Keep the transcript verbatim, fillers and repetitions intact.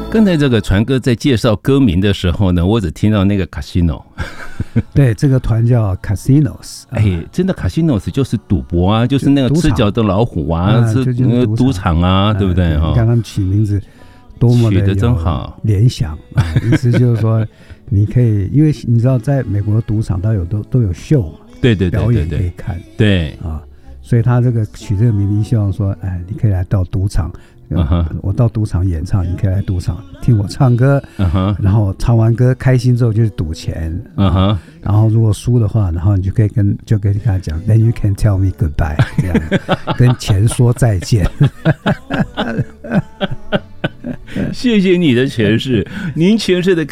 刚才这个传哥在介绍歌名的时候呢，我只听到那个 casino。 对，这个团叫 casinos。 哎，真的 casinos 就是赌博啊，就是那个吃角的老虎啊，是那个赌场啊，对不对？ 你看他们起名字多么的真好， 联想啊！意思就是说，你可以，因为你知道，在美国的赌场都有都都有秀嘛， 对对对， 表演可以看， 对啊， 所以他这个取这个名，希望说，哎，你可以来到赌场。Uh-huh. 我到赌场演唱，你可以来赌场听我唱歌， uh-huh. 然后唱完歌开心之后就是赌钱， uh-huh. 然后如果输的话，然后你就可以跟就可以跟他讲 ，Then you can tell me goodbye， 这样跟钱说再见。 谢谢你的诠释，您诠释的